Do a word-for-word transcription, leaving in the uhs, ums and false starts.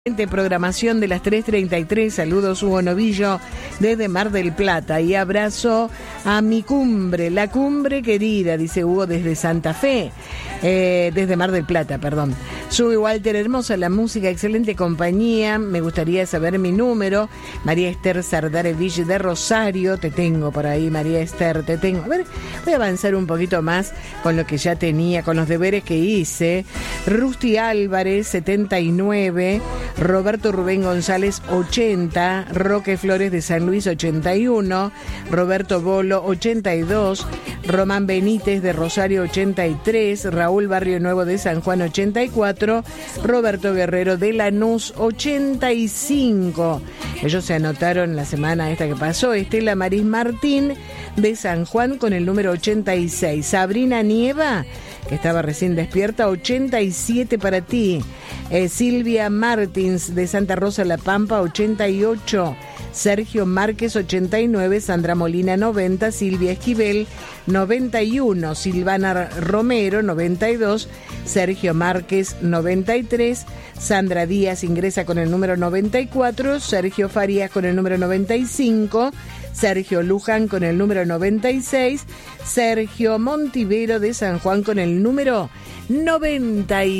Programación de las tres treinta y tres. Saludos, Hugo Novillo desde Mar del Plata, y abrazo a mi cumbre, la cumbre querida, dice Hugo desde Santa Fe, eh, desde Mar del Plata, perdón. Sube Walter, hermosa la música, excelente compañía, me gustaría saber mi número. María Esther Sardarevich de Rosario, te tengo por ahí, María Esther, te tengo. A ver, voy a avanzar un poquito más con lo que ya tenía, con los deberes que hice. Rusty Álvarez, setenta y nueve. Roberto Rubén González, ochenta, Roque Flores de San Luis, ochenta y uno, Roberto Bolo, ochenta y dos, Román Benítez de Rosario, ochenta y tres, Raúl Barrio Nuevo de San Juan, ochenta y cuatro, Roberto Guerrero de Lanús, ochenta y cinco. Ellos se anotaron la semana esta que pasó. Estela Maris Martín de San Juan con el número ochenta y seis, Sabrina Nieva, que estaba recién despierta, ochenta y siete para ti. Eh, Silvia Martins de Santa Rosa La Pampa, ochenta y ocho. Sergio Márquez, ochenta y nueve. Sandra Molina, noventa. Silvia Esquivel, noventa y uno. Silvana Romero, noventa y dos. Sergio Márquez, noventa y tres. Sandra Díaz ingresa con el número noventa y cuatro. Sergio Farías con el número noventa y cinco. Sergio Luján con el número noventa y seis. Sergio Montivero de San Juan con el número noventa y